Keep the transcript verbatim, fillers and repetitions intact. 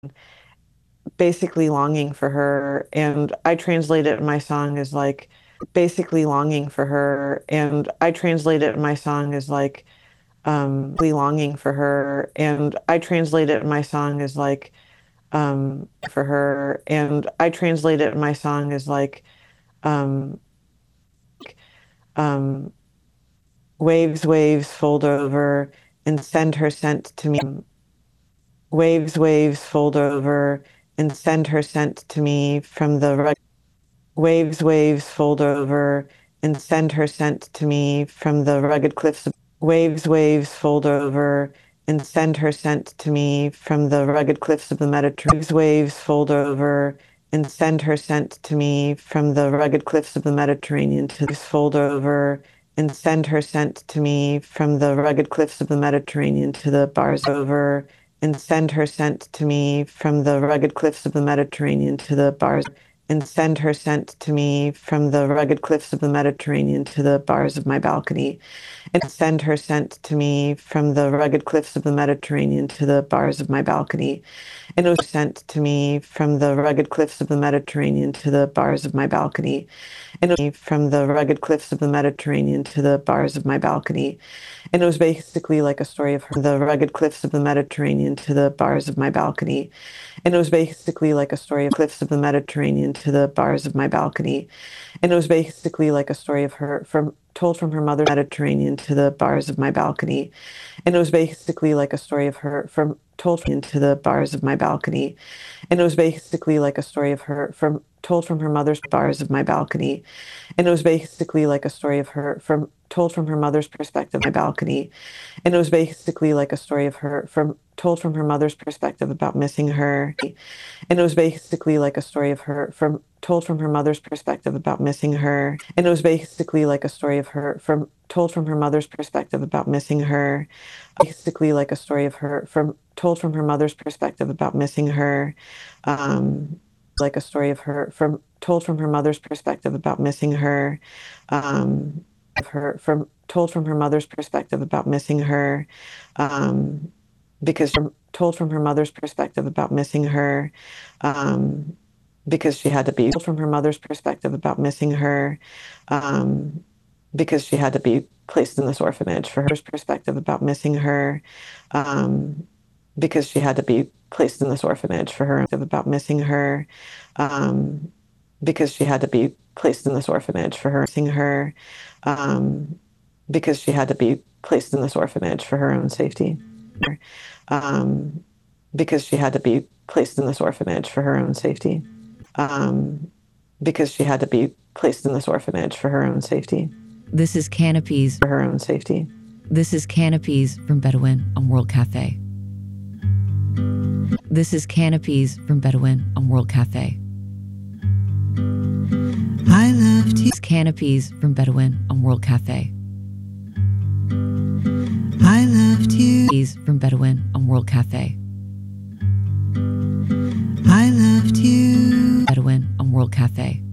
basically longing for her. And I translate it in my song as like basically longing for her. And I translate it in my song as like um longing for her. And I translate it in my song as like um for her. And I translate it in my song as like um um waves, waves fold over and send her scent to me. Waves, waves fold over and send her scent to me from the rug. Waves, waves fold over and send her scent to me from the rugged cliffs. Of waves, waves fold over and send her scent to me from the rugged cliffs of the Mediterranean. Waves, waves fold over and send her scent to me from the rugged cliffs of the Mediterranean. To waves fold over and send her scent to me from the rugged cliffs of the Mediterranean to the bars over and send her scent to me from the rugged cliffs of the Mediterranean to the bars and send her scent to me from the rugged cliffs of the Mediterranean to the bars of my balcony, and send her scent to me from the rugged cliffs of the Mediterranean to the bars of my balcony, and it was sent to me from the rugged cliffs of the Mediterranean to the bars of my balcony, and from the rugged cliffs of the Mediterranean to the bars of my balcony. And it was basically like a story of her, the rugged cliffs of the Mediterranean to the bars of my balcony. And it was basically like a story of cliffs of the Mediterranean to the bars of my balcony. And it was basically like a story of her from told from her mother Mediterranean to the bars of my balcony. And it was basically like a story of her from told into the bars of my balcony. And it was basically like a story of her from told from her mother's bars of my balcony. And it was basically like a story of her from told from her mother's perspective, my balcony. And it was basically like a story of her from told from her mother's perspective about missing her. And it was basically like a story of her from told from her mother's perspective about missing her. And it was basically like a story of her from told from her mother's perspective about missing her. Basically like a story of her from told from her mother's perspective about missing her. Um, like a story of her from told from her mother's perspective about missing her. Um, of her from told from her mother's perspective about missing her. Um, because from told from her mother's perspective about missing her, um, because she had to be told from her mother's perspective about missing her, um, because she had to be placed in this orphanage for her perspective about missing her, um, because she had to be placed in this orphanage for her about missing her, um, because she had to be placed in this orphanage for her missing her, um, because she had to be placed in this orphanage for her own safety. Um, because she had to be placed in this orphanage for her own safety. Um, because she had to be placed in this orphanage for her own safety. This is Canopies for her own safety. This is Canopies from Bedouin on World Cafe. This is Canopies from Bedouin on World Cafe. I love to Canopies from Bedouin on World Cafe. I loved you from Bedouin on World Cafe. I loved you Bedouin on World Cafe.